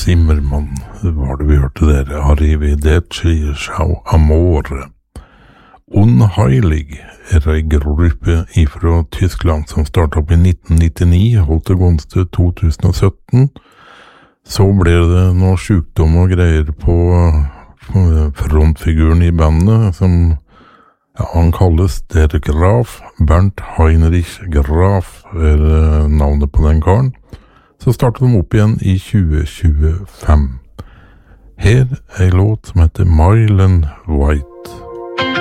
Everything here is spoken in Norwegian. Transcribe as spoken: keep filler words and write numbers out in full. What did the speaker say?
Zimmermann var det vi hørte der. Arrivederci, ciao amore. Unheilig er en gruppe fra Tyskland som startet opp i nitten nittini, holdt det gående til to tusen og sytten. Så ble det noe sykdom og greier på frontfiguren i bandet, som ja, han kalles Der Graf. Bernd Heinrich Graf er navnet på den karen. Så startet de opp igjen i tjue tjuefem. Her er en låt som heter Mylen White.